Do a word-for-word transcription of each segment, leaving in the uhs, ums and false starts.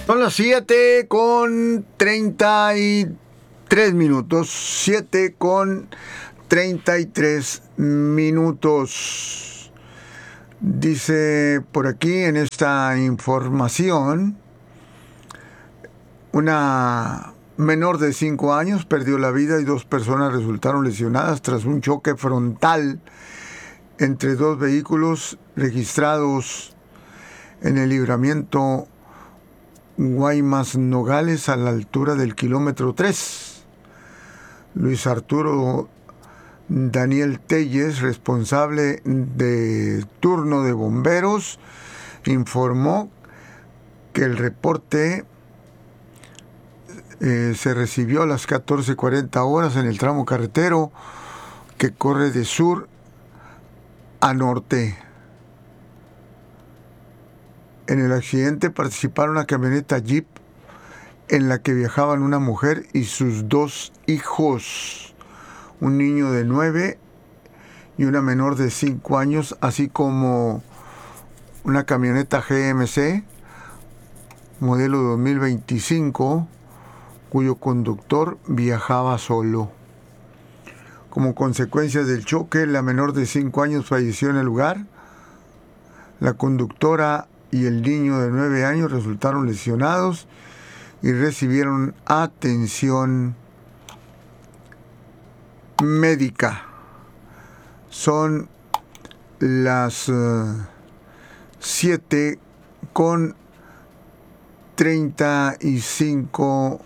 Son las siete con treinta y tres minutos. siete con treinta y tres minutos. Dice por aquí en esta información, una menor de cinco años perdió la vida y dos personas resultaron lesionadas tras un choque frontal entre dos vehículos registrados en el libramiento Guaymas Nogales a la altura del kilómetro tres. Luis Arturo Daniel Telles, responsable de turno de bomberos, informó que el reporte eh, se recibió a las catorce cuarenta horas en el tramo carretero que corre de sur a norte. En el accidente participaron una camioneta Jeep en la que viajaban una mujer y sus dos hijos, un niño de nueve y una menor de cinco años, así como una camioneta G M C modelo dos mil veinticinco, cuyo conductor viajaba solo. Como consecuencia del choque, la menor de cinco años falleció en el lugar. La conductora y el niño de nueve años resultaron lesionados y recibieron atención médica. Son las uh, siete con treinta y cinco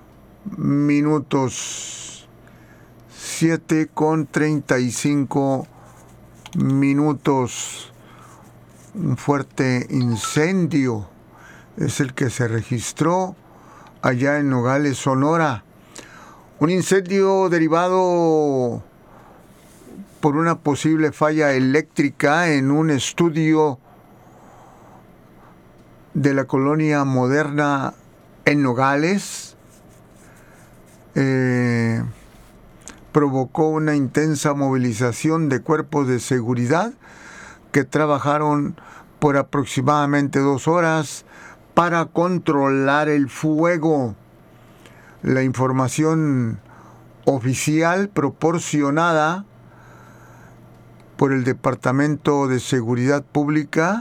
minutos. siete con treinta y cinco minutos. Un fuerte incendio es el que se registró allá en Nogales, Sonora. Un incendio derivado por una posible falla eléctrica en un estudio de la colonia moderna en Nogales. Eh, provocó una intensa movilización de cuerpos de seguridad que trabajaron por aproximadamente dos horas para controlar el fuego. La información oficial proporcionada por el Departamento de Seguridad Pública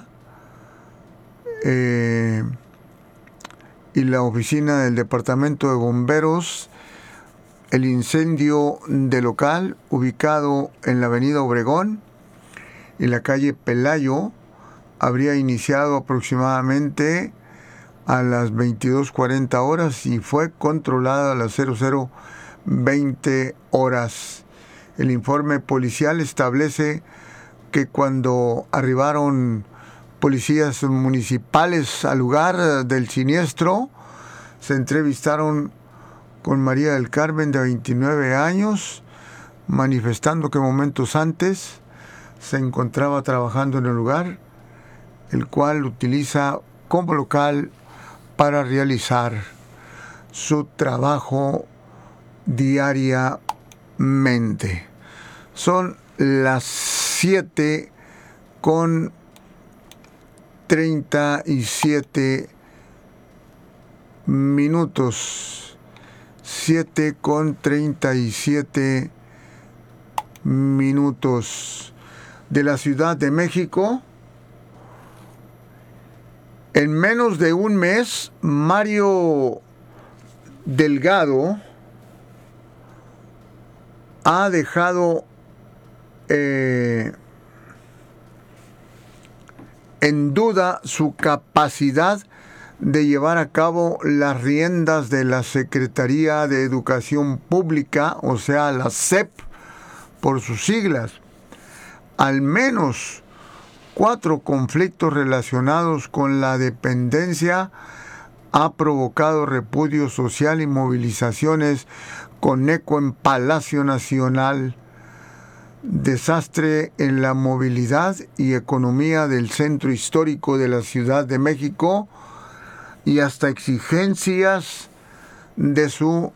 eh, y la oficina del Departamento de Bomberos, el incendio de local ubicado en la avenida Obregón y la calle Pelayo habría iniciado aproximadamente a las veintidós cuarenta horas y fue controlada a las cero cero veinte horas. El informe policial establece que cuando arribaron policías municipales al lugar del siniestro, se entrevistaron con María del Carmen, de veintinueve años, manifestando que momentos antes se encontraba trabajando en el lugar, el cual utiliza como local para realizar su trabajo diariamente. Son las siete con treinta y siete minutos. siete con treinta y siete minutos. De la Ciudad de México. En menos de un mes, Mario Delgado ha dejado eh, en duda su capacidad de llevar a cabo las riendas de la Secretaría de Educación Pública, o sea, la S E P, por sus siglas. Al menos cuatro conflictos relacionados con la dependencia ha provocado repudio social y movilizaciones con eco en Palacio Nacional, desastre en la movilidad y economía del centro histórico de la Ciudad de México y hasta exigencias de su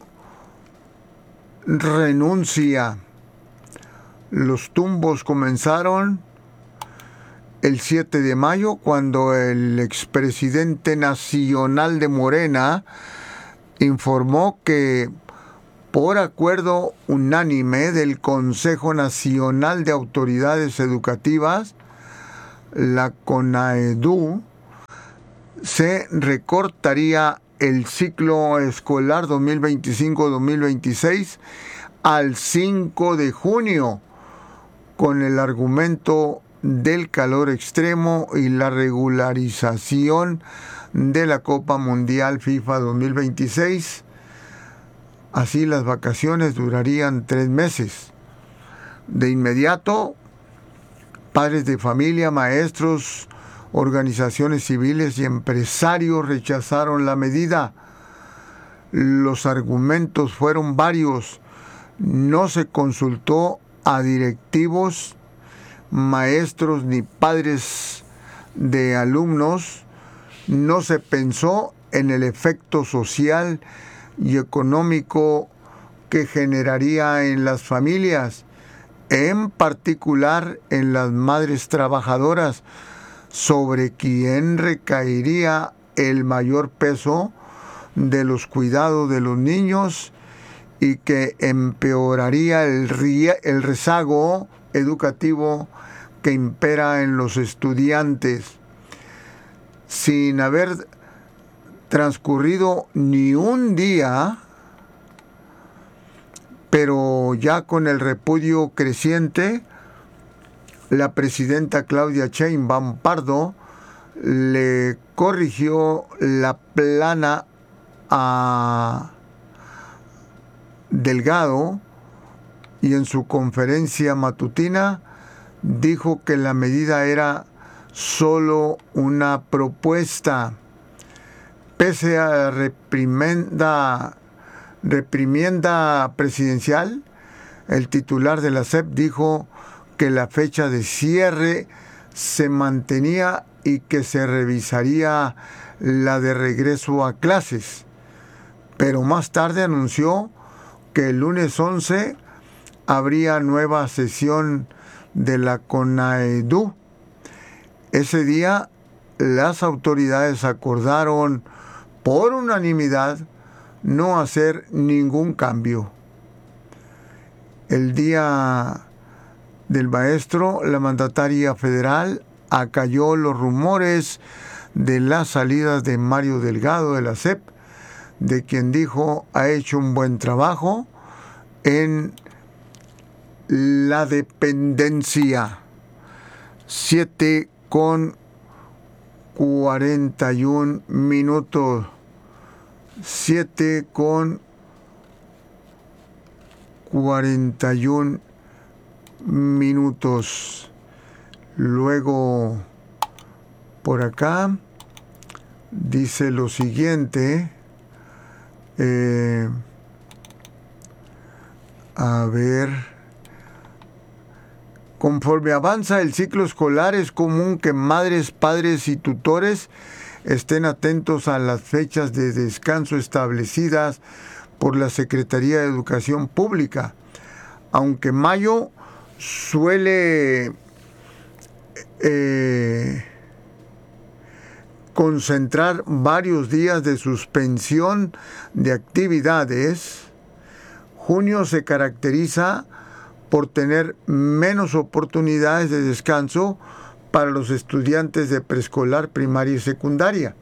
renuncia. Los tumbos comenzaron el siete de mayo, cuando el expresidente nacional de Morena informó que por acuerdo unánime del Consejo Nacional de Autoridades Educativas, la CONAEDU, se recortaría el ciclo escolar dos mil veinticinco dos mil veintiséis al cinco de junio, con el argumento del calor extremo y la regularización de la Copa Mundial FIFA dos mil veintiséis. Así las vacaciones durarían tres meses. De inmediato, padres de familia, maestros, organizaciones civiles y empresarios rechazaron la medida. Los argumentos fueron varios. No se consultó a directivos, maestros ni padres de alumnos. No se pensó en el efecto social y económico que generaría en las familias, en particular en las madres trabajadoras, sobre quien recaería el mayor peso de los cuidados de los niños y que empeoraría el, el rezago educativo que impera en los estudiantes. Sin haber transcurrido ni un día, pero ya con el repudio creciente, la presidenta Claudia Sheinbaum Pardo le corrigió la plana a Delgado y en su conferencia matutina dijo que la medida era solo una propuesta. Pese a la reprimenda, reprimienda presidencial, el titular de la S E P dijo que la fecha de cierre se mantenía y que se revisaría la de regreso a clases. Pero más tarde anunció que el lunes once habría nueva sesión de la CONAEDU. Ese día las autoridades acordaron por unanimidad no hacer ningún cambio. El día del maestro, la mandataria federal acalló los rumores de las salidas de Mario Delgado de la S E P, de quien dijo ha hecho un buen trabajo en la dependencia. Siete con cuarenta y un minutos. Siete con cuarenta y un minutos. Luego, por acá, dice lo siguiente. Eh, a ver. Conforme avanza el ciclo escolar, es común que madres, padres y tutores estén atentos a las fechas de descanso establecidas por la Secretaría de Educación Pública. Aunque mayo suele eh, concentrar varios días de suspensión de actividades, junio se caracteriza por tener menos oportunidades de descanso para los estudiantes de preescolar, primaria y secundaria.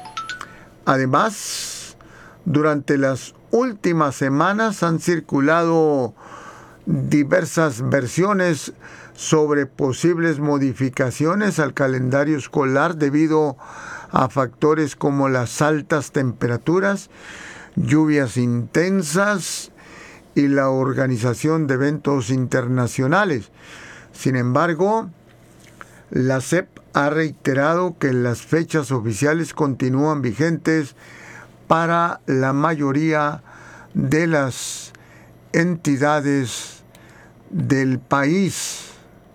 Además, durante las últimas semanas han circulado diversas versiones sobre posibles modificaciones al calendario escolar debido a factores como las altas temperaturas, lluvias intensas y la organización de eventos internacionales. Sin embargo, la S E P ha reiterado que las fechas oficiales continúan vigentes para la mayoría de las entidades del país.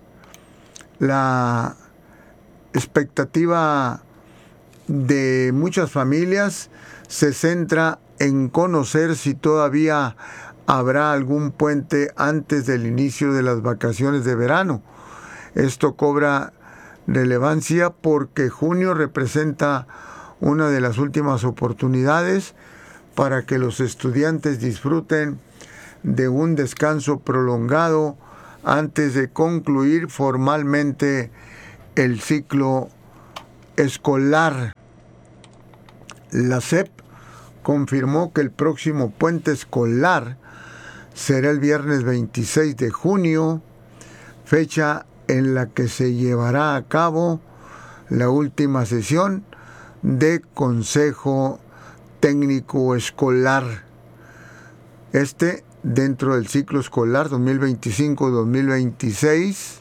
La expectativa de muchas familias se centra en conocer si todavía habrá algún puente antes del inicio de las vacaciones de verano. Esto cobra relevancia porque junio representa una de las últimas oportunidades para que los estudiantes disfruten de un descanso prolongado antes de concluir formalmente el ciclo escolar. La S E P confirmó que el próximo puente escolar será el viernes veintiséis de junio, fecha en la que se llevará a cabo la última sesión de Consejo Técnico Escolar. Este dentro del ciclo escolar dos mil veinticinco dos mil veintiséis,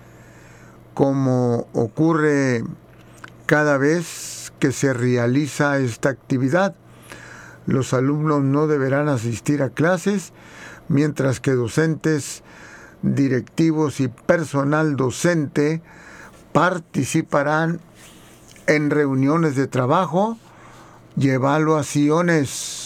como ocurre cada vez que se realiza esta actividad. Los alumnos no deberán asistir a clases, mientras que docentes, directivos y personal docente participarán en reuniones de trabajo y evaluaciones.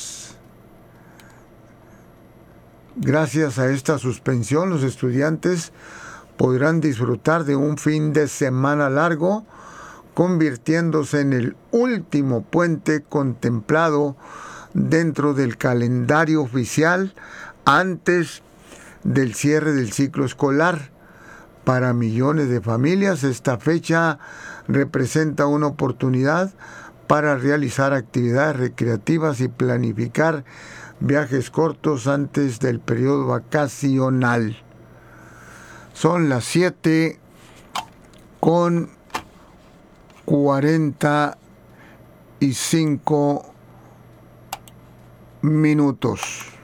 Gracias a esta suspensión, los estudiantes podrán disfrutar de un fin de semana largo, convirtiéndose en el último puente contemplado dentro del calendario oficial antes del cierre del ciclo escolar. Para millones de familias, esta fecha representa una oportunidad para realizar actividades recreativas y planificar viajes cortos antes del periodo vacacional. Son las siete con cuarenta y cinco minutos.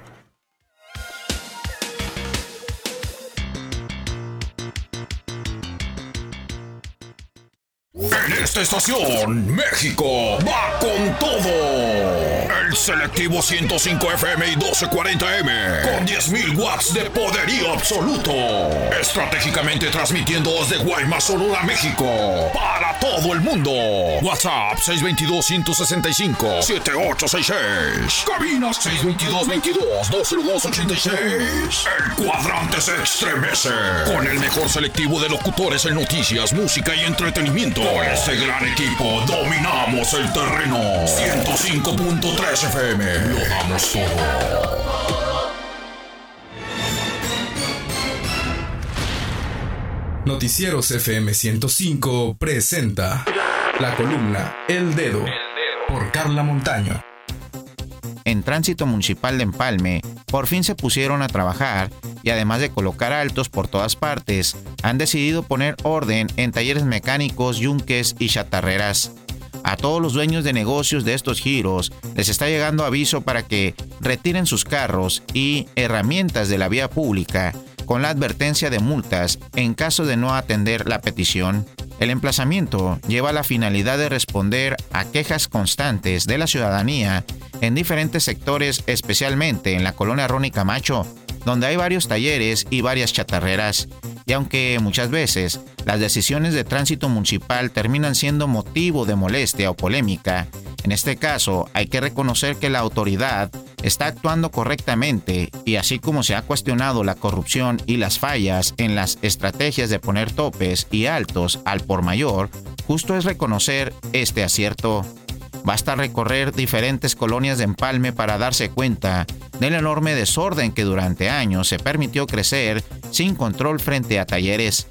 En esta estación, México va con todo. El selectivo ciento cinco F M y doce cuarenta M con diez mil watts de poderío absoluto. Estratégicamente transmitiendo desde Guaymas, Sonora, México, para todo el mundo. WhatsApp seis dos dos, uno seis cinco, siete ocho seis seis. Cabinas seis dos dos, veintidós, dos cero dos, ochenta y seis. El cuadrante se estremece con el mejor selectivo de locutores en noticias, música y entretenimiento. Con este gran equipo dominamos el terreno. ciento cinco punto tres F M. Lo damos todo. Noticieros F M ciento cinco presenta la columna El Dedo por Carla Montaño. En Tránsito Municipal de Empalme, por fin se pusieron a trabajar y además de colocar altos por todas partes, han decidido poner orden en talleres mecánicos, yunques y chatarreras. A todos los dueños de negocios de estos giros les está llegando aviso para que retiren sus carros y herramientas de la vía pública con la advertencia de multas en caso de no atender la petición. El emplazamiento lleva la finalidad de responder a quejas constantes de la ciudadanía en diferentes sectores, especialmente en la colonia Ronnie Camacho, donde hay varios talleres y varias chatarreras. Y aunque muchas veces las decisiones de tránsito municipal terminan siendo motivo de molestia o polémica, en este caso hay que reconocer que la autoridad está actuando correctamente y así como se ha cuestionado la corrupción y las fallas en las estrategias de poner topes y altos al por mayor, justo es reconocer este acierto. Basta recorrer diferentes colonias de Empalme para darse cuenta del enorme desorden que durante años se permitió crecer sin control frente a talleres,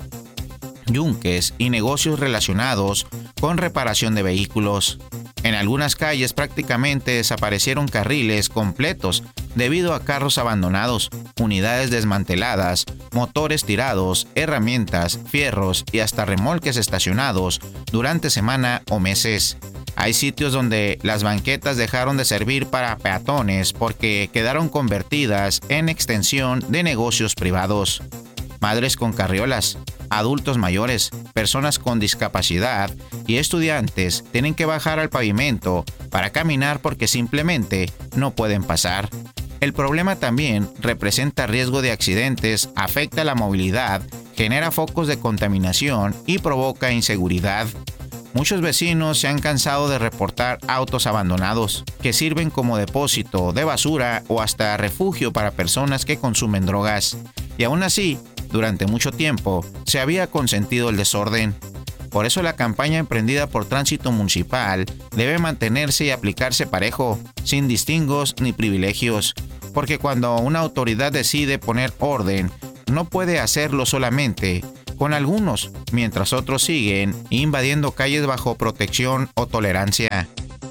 yunques y negocios relacionados con reparación de vehículos. En algunas calles prácticamente desaparecieron carriles completos debido a carros abandonados, unidades desmanteladas, motores tirados, herramientas, fierros y hasta remolques estacionados durante semana o meses. Hay sitios donde las banquetas dejaron de servir para peatones porque quedaron convertidas en extensión de negocios privados. Madres con carriolas, adultos mayores, personas con discapacidad y estudiantes tienen que bajar al pavimento para caminar porque simplemente no pueden pasar. El problema también representa riesgo de accidentes, afecta la movilidad, genera focos de contaminación y provoca inseguridad. Muchos vecinos se han cansado de reportar autos abandonados, que sirven como depósito de basura o hasta refugio para personas que consumen drogas. Y aún así, durante mucho tiempo, se había consentido el desorden. Por eso la campaña emprendida por Tránsito Municipal debe mantenerse y aplicarse parejo, sin distingos ni privilegios, porque cuando una autoridad decide poner orden, no puede hacerlo solamente con algunos, mientras otros siguen invadiendo calles bajo protección o tolerancia.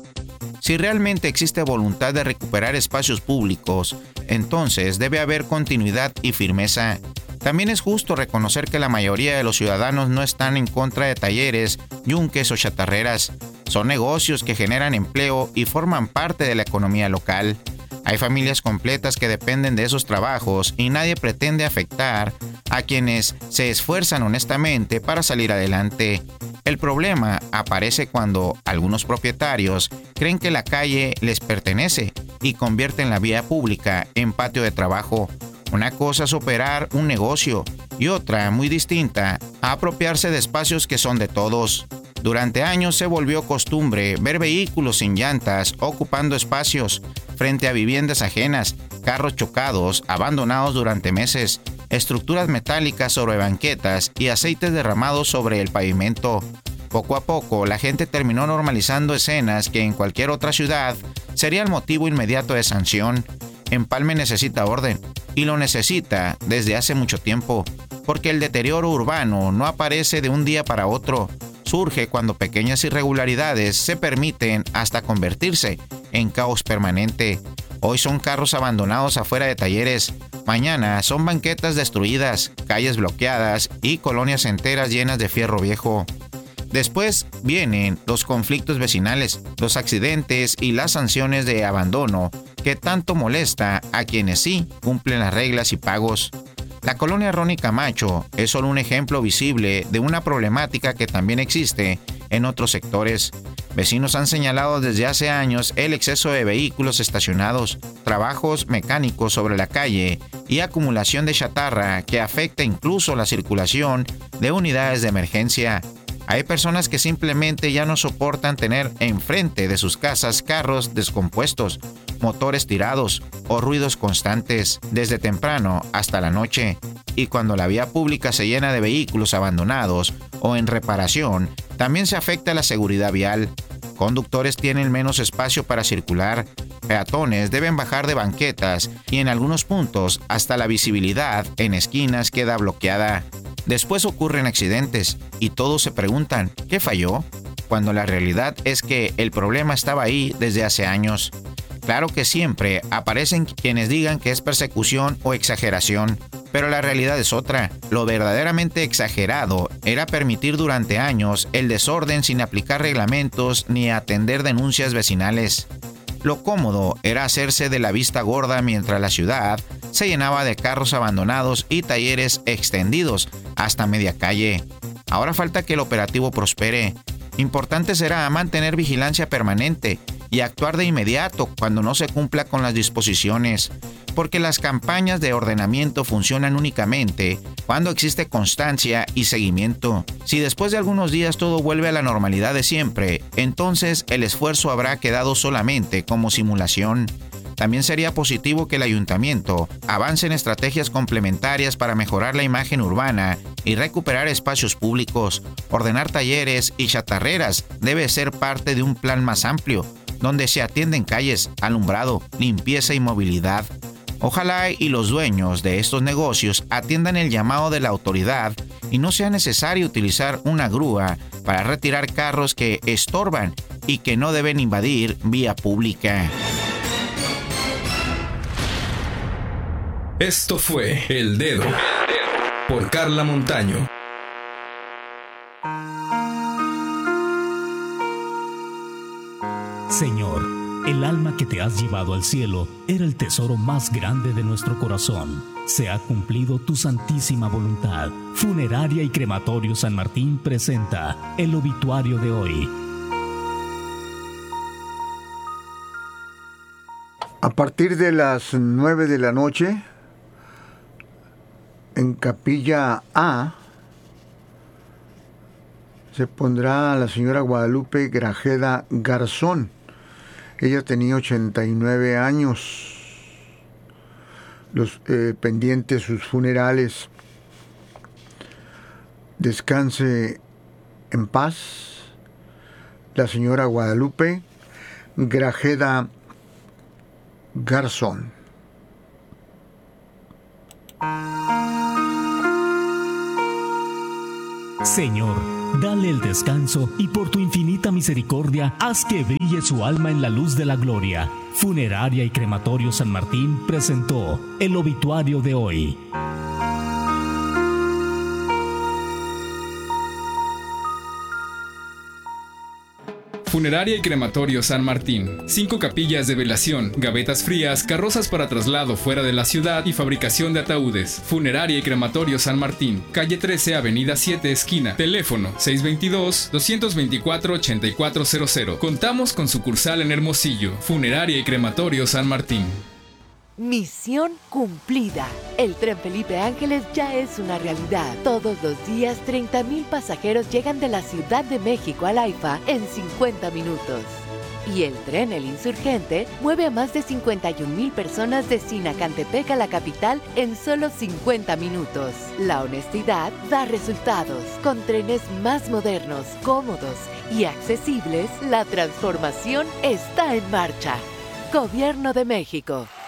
Si realmente existe voluntad de recuperar espacios públicos, entonces debe haber continuidad y firmeza. También es justo reconocer que la mayoría de los ciudadanos no están en contra de talleres, yunques o chatarreras. Son negocios que generan empleo y forman parte de la economía local. Hay familias completas que dependen de esos trabajos y nadie pretende afectar a quienes se esfuerzan honestamente para salir adelante. El problema aparece cuando algunos propietarios creen que la calle les pertenece y convierten la vía pública en patio de trabajo. Una cosa es operar un negocio y otra, muy distinta, apropiarse de espacios que son de todos. Durante años se volvió costumbre ver vehículos sin llantas ocupando espacios frente a viviendas ajenas, carros chocados, abandonados durante meses, estructuras metálicas sobre banquetas y aceites derramados sobre el pavimento. Poco a poco, la gente terminó normalizando escenas que en cualquier otra ciudad sería el motivo inmediato de sanción. Empalme necesita orden, y lo necesita desde hace mucho tiempo, porque el deterioro urbano no aparece de un día para otro. Surge cuando pequeñas irregularidades se permiten hasta convertirse en caos permanente. Hoy son carros abandonados afuera de talleres, mañana son banquetas destruidas, calles bloqueadas y colonias enteras llenas de fierro viejo. Después vienen los conflictos vecinales, los accidentes y las sanciones de abandono que tanto molesta a quienes sí cumplen las reglas y pagos. La colonia Ronnie Camacho es solo un ejemplo visible de una problemática que también existe en otros sectores. Vecinos han señalado desde hace años el exceso de vehículos estacionados, trabajos mecánicos sobre la calle y acumulación de chatarra que afecta incluso la circulación de unidades de emergencia. Hay personas que simplemente ya no soportan tener enfrente de sus casas carros descompuestos, motores tirados o ruidos constantes desde temprano hasta la noche. Y cuando la vía pública se llena de vehículos abandonados o en reparación, también se afecta la seguridad vial. Conductores tienen menos espacio para circular, peatones deben bajar de banquetas y en algunos puntos hasta la visibilidad en esquinas queda bloqueada. Después ocurren accidentes y todos se preguntan, ¿qué falló? Cuando la realidad es que el problema estaba ahí desde hace años. Claro que siempre aparecen quienes digan que es persecución o exageración, pero la realidad es otra. Lo verdaderamente exagerado era permitir durante años el desorden sin aplicar reglamentos ni atender denuncias vecinales. Lo cómodo era hacerse de la vista gorda mientras la ciudad se llenaba de carros abandonados y talleres extendidos hasta media calle. Ahora falta que el operativo prospere. Importante será mantener vigilancia permanente y actuar de inmediato cuando no se cumpla con las disposiciones, porque las campañas de ordenamiento funcionan únicamente cuando existe constancia y seguimiento. Si después de algunos días todo vuelve a la normalidad de siempre, entonces el esfuerzo habrá quedado solamente como simulación. También sería positivo que el ayuntamiento avance en estrategias complementarias para mejorar la imagen urbana y recuperar espacios públicos. Ordenar talleres y chatarreras debe ser parte de un plan más amplio, donde se atienden calles, alumbrado, limpieza y movilidad. Ojalá y los dueños de estos negocios atiendan el llamado de la autoridad y no sea necesario utilizar una grúa para retirar carros que estorban y que no deben invadir vía pública. Esto fue El Dedo por Carla Montaño. Señor, el alma que te has llevado al cielo era el tesoro más grande de nuestro corazón. Se ha cumplido tu santísima voluntad. Funeraria y Crematorio San Martín presenta el obituario de hoy. A partir de las nueve de la noche, en Capilla A, se pondrá a la señora Guadalupe Grajeda Garzón. Ella tenía ochenta y nueve años. Los eh, pendientes sus funerales. Descanse en paz la señora Guadalupe Grajeda Garzón. Señor, dale el descanso y por tu infinita misericordia haz que brille su alma en la luz de la gloria. Funeraria y Crematorio San Martín presentó el obituario de hoy. Funeraria y Crematorio San Martín. Cinco capillas de velación, gavetas frías, carrozas para traslado fuera de la ciudad y fabricación de ataúdes. Funeraria y Crematorio San Martín. Calle trece, Avenida siete, esquina. Teléfono seis dos dos, dos dos cuatro, ocho cuatro cero cero. Contamos con sucursal en Hermosillo. Funeraria y Crematorio San Martín. Misión cumplida. El tren Felipe Ángeles ya es una realidad. Todos los días, treinta mil pasajeros llegan de la Ciudad de México al AIFA en cincuenta minutos. Y el tren El Insurgente mueve a más de cincuenta y un mil personas de Sinacantepec a la capital en solo cincuenta minutos. La honestidad da resultados. Con trenes más modernos, cómodos y accesibles, la transformación está en marcha. Gobierno de México.